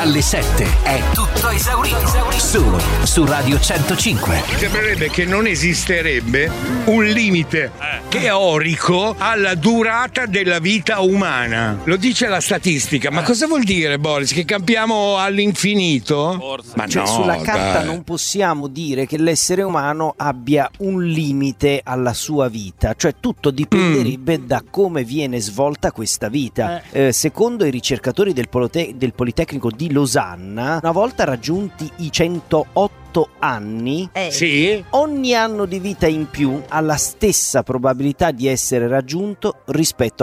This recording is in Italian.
dalle 7 è tutto esaurito. Solo su Radio 105. Sembrerebbe che non esisterebbe un limite teorico alla durata della vita umana. Lo dice la statistica. Ma cosa vuol dire, Boris? Che campiamo all'infinito? Forse. Ma Cioè, no, sulla carta dai. non possiamo dire che l'essere umano abbia un limite alla sua vita, cioè tutto dipenderebbe da come viene svolta questa vita. Secondo i ricercatori del Politecnico di Losanna, una volta raggiunti i 108 anni, Sì? ogni anno di vita in più ha la stessa probabilità di essere raggiunto rispetto